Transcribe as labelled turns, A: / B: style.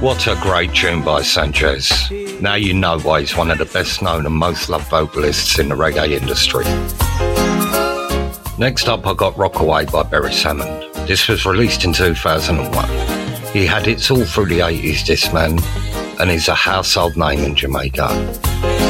A: What a great tune by Sanchez. Now you know why he's one of the best known and most loved vocalists in the reggae industry. Next up I got Rockaway by Beres Hammond. This was released in 2001. He had hits all through the 80s, this man, and he's a household name in Jamaica.